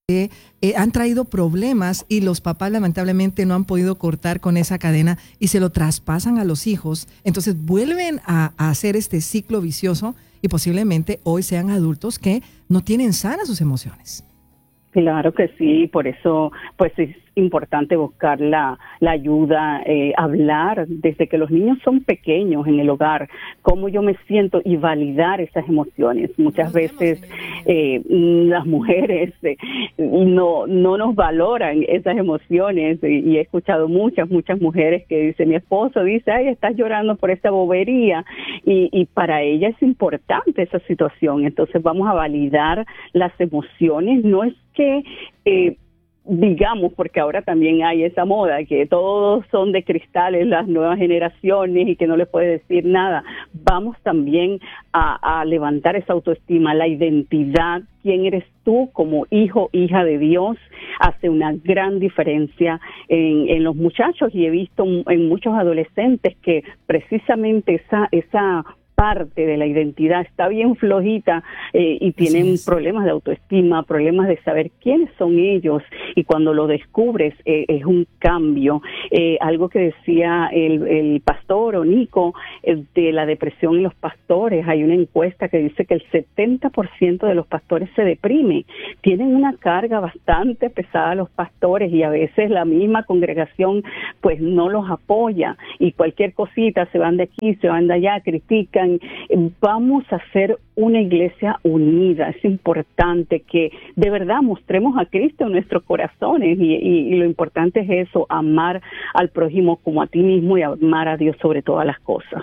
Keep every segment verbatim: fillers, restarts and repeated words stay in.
Eh, han traído problemas y los papás lamentablemente no han podido cortar con esa cadena y se lo traspasan a los hijos, entonces vuelven a, a hacer este ciclo vicioso y posiblemente hoy sean adultos que no tienen sanas sus emociones. Claro que sí, por eso pues es importante buscar la, la ayuda, eh, hablar desde que los niños son pequeños en el hogar, cómo yo me siento y validar esas emociones. Muchas veces eh, las mujeres eh, no, no nos valoran esas emociones y, y he escuchado muchas, muchas mujeres que dicen, mi esposo dice, ay, estás llorando por esta bobería y, y para ella es importante esa situación. Entonces vamos a validar las emociones, no es que eh, digamos, porque ahora también hay esa moda que todos son de cristales las nuevas generaciones y que no les puede decir nada. Vamos también a, a levantar esa autoestima, la identidad, quién eres tú como hijo, hija de Dios, hace una gran diferencia en, en los muchachos y he visto en muchos adolescentes que precisamente esa esa parte de la identidad está bien flojita eh, y tienen es. problemas de autoestima, problemas de saber quiénes son ellos y cuando lo descubres eh, es un cambio. Eh, algo que decía el, el pastor Onico eh, de la depresión en los pastores, hay una encuesta que dice que el setenta por ciento de los pastores se deprime, tienen una carga bastante pesada los pastores y a veces la misma congregación pues no los apoya y cualquier cosita se van de aquí, se van de allá, critican. Vamos a ser una iglesia unida. Es importante que de verdad mostremos a Cristo en nuestros corazones y, y, y lo importante es eso, amar al prójimo como a ti mismo y amar a Dios sobre todas las cosas.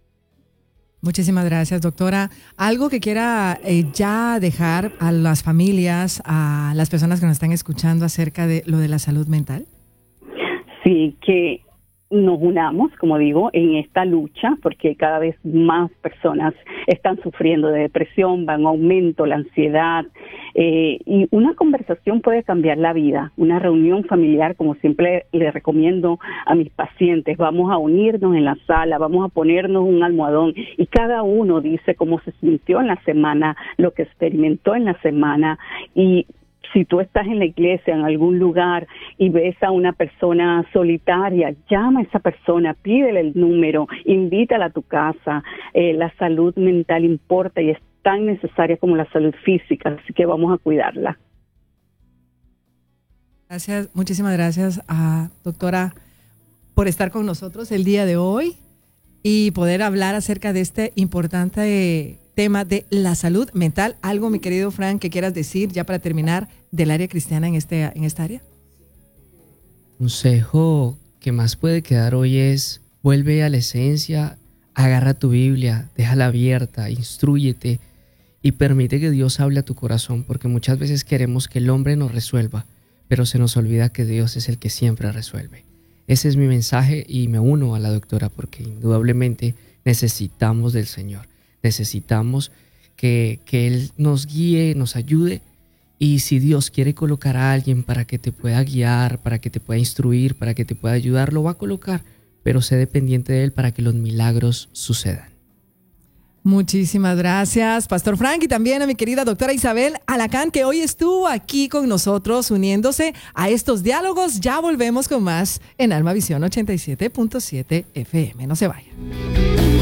Muchísimas gracias, doctora. ¿Algo que quiera eh, ya dejar a las familias, a las personas que nos están escuchando acerca de lo de la salud mental? Sí, que nos unamos, como digo, en esta lucha, porque cada vez más personas están sufriendo de depresión, va en aumento la ansiedad, eh, y una conversación puede cambiar la vida. Una reunión familiar, como siempre le recomiendo a mis pacientes, vamos a unirnos en la sala, vamos a ponernos un almohadón y cada uno dice cómo se sintió en la semana, lo que experimentó en la semana y si tú estás en la iglesia, en algún lugar, y ves a una persona solitaria, llama a esa persona, pídele el número, invítala a tu casa. Eh, la salud mental importa y es tan necesaria como la salud física, así que vamos a cuidarla. Gracias, muchísimas gracias a doctora por estar con nosotros el día de hoy y poder hablar acerca de este importante tema de la salud mental. Algo, mi querido Frank, que quieras decir ya para terminar del área cristiana en, este, en esta área. Consejo que más puede quedar hoy es: vuelve a la esencia, agarra tu Biblia, déjala abierta, instrúyete y permite que Dios hable a tu corazón, porque muchas veces queremos que el hombre nos resuelva, pero se nos olvida que Dios es el que siempre resuelve. Ese es mi mensaje y me uno a la doctora porque indudablemente necesitamos del Señor. Necesitamos que, que Él nos guíe, nos ayude y si Dios quiere colocar a alguien para que te pueda guiar, para que te pueda instruir, para que te pueda ayudar, lo va a colocar, pero sé dependiente de Él para que los milagros sucedan. Muchísimas gracias, Pastor Frank, y también a mi querida doctora Isabel Alacán, que hoy estuvo aquí con nosotros uniéndose a estos diálogos. Ya volvemos con más en Alma Visión ochenta y siete punto siete F M. No se vayan.